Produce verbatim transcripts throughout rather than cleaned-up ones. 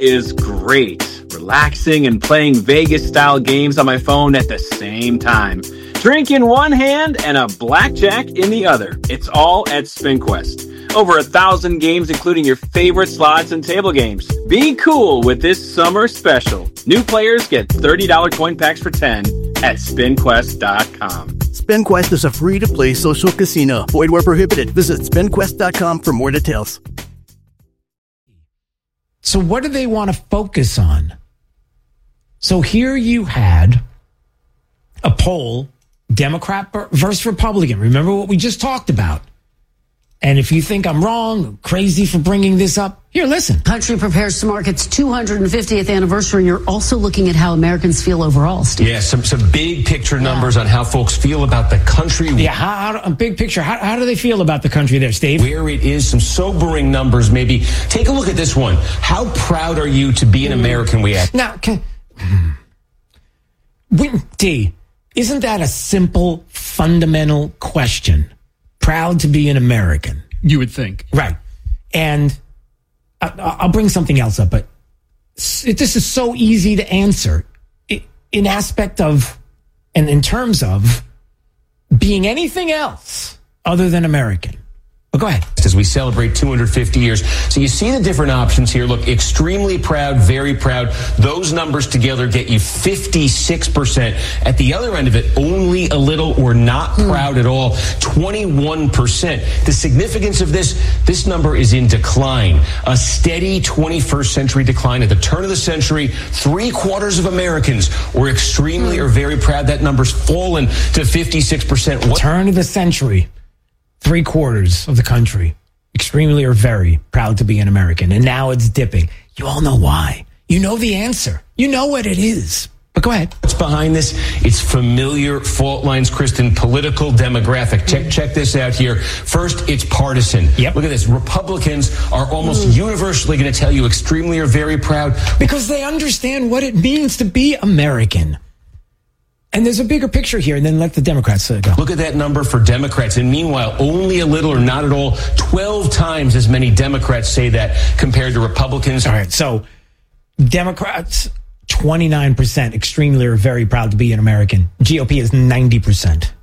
is great. Relaxing and playing Vegas-style games on my phone at the same time. Drink in one hand and a blackjack in the other. It's all at SpinQuest. Over a thousand games, including your favorite slots and table games. Be cool with this summer special. New players get thirty dollars coin packs for ten at spin quest dot com. SpinQuest is a free-to-play social casino. Void where prohibited. Visit spin quest dot com for more details. So what do they want to focus on? So here you had a poll, Democrat versus Republican. Remember what we just talked about. And if you think I'm wrong, crazy for bringing this up, here, listen. Country prepares to mark its two hundred fiftieth anniversary. You're also looking at how Americans feel overall, Steve. Yeah, some some big picture numbers yeah. on how folks feel about the country. Yeah, how, how, a big picture. How, how do they feel about the country there, Steve? Where it is, some sobering numbers maybe. Take a look at this one. How proud are you to be an American, we ask? Now, can, D, isn't that a simple, fundamental question? Proud to be an American. You would think. Right. And I, I'll bring something else up, but this is so easy to answer in aspect of, and in terms of being anything else other than American. But go ahead. As we celebrate two hundred fifty years. So you see the different options here. Look, extremely proud, very proud. Those numbers together get you fifty-six percent. At the other end of it, only a little or not proud at all, twenty-one percent. The significance of this, this number is in decline. A steady twenty-first century decline. At the turn of the century, three quarters of Americans were extremely or very proud. That number's fallen to fifty-six percent. What? Turn of the century. Three quarters of the country, extremely or very proud to be an American. And now it's dipping. You all know why. You know the answer. You know what it is. But go ahead. What's behind this? It's familiar fault lines, Kristen, political demographic. Check check this out here. First, it's partisan. Yep. Look at this. Republicans are almost mm. universally going to tell you extremely or very proud. Because they understand what it means to be American. And there's a bigger picture here, and then let the Democrats uh, go. Look at that number for Democrats. And meanwhile, only a little or not at all, twelve times as many Democrats say that compared to Republicans. All right, so Democrats, twenty-nine percent, extremely or very proud to be an American. G O P is ninety percent.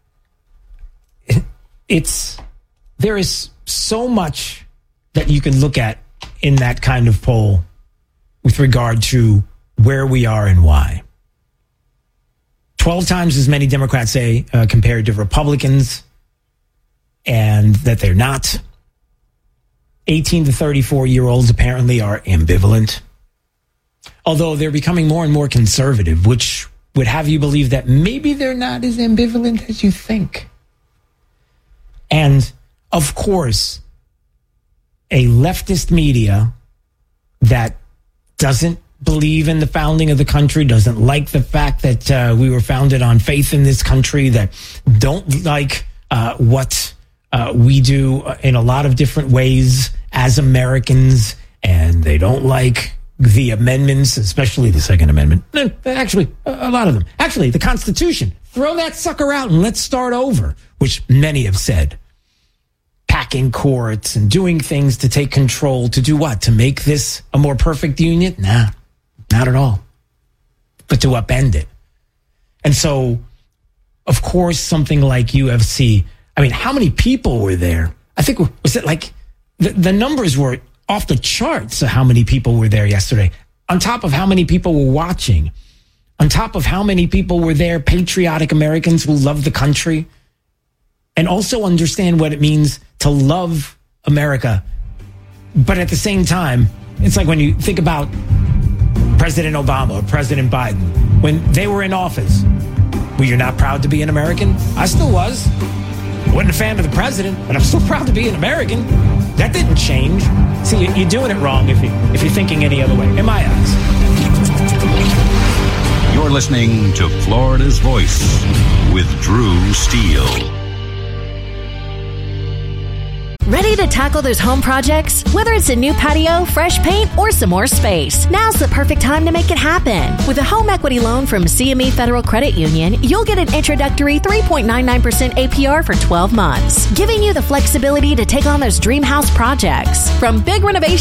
It's, there is so much that you can look at in that kind of poll with regard to where we are and why. twelve times as many Democrats say uh, compared to Republicans, and that they're not. eighteen to thirty-four year olds apparently are ambivalent, although they're becoming more and more conservative, which would have you believe that maybe they're not as ambivalent as you think. And of course, a leftist media that doesn't believe in the founding of the country, doesn't like the fact that uh, we were founded on faith in this country, that don't like uh, what uh, we do in a lot of different ways as Americans, and they don't like the amendments, especially the Second Amendment. Actually, a lot of them. Actually, the Constitution. Throw that sucker out and let's start over, which many have said. Packing courts and doing things to take control, to do what? To make this a more perfect union? Nah. Not at all. But to upend it. And so, of course, something like U F C, I mean, how many people were there? I think, was it like, the, the numbers were off the charts of how many people were there yesterday. On top of how many people were watching. On top of how many people were there, patriotic Americans who love the country. And also understand what it means to love America. But at the same time, it's like when you think about President Obama or President Biden, when they were in office, were you not proud to be an American? I still was. I wasn't a fan of the president, but I'm still proud to be an American. That didn't change. See, you're doing it wrong if, you, if you're thinking any other way, in my eyes. You're listening to Florida's Voice with Drew Steele. Ready to tackle those home projects? Whether it's a new patio, fresh paint, or some more space, now's the perfect time to make it happen. With a home equity loan from C M E Federal Credit Union, you'll get an introductory three point nine nine percent A P R for twelve months, giving you the flexibility to take on those dream house projects. From big renovations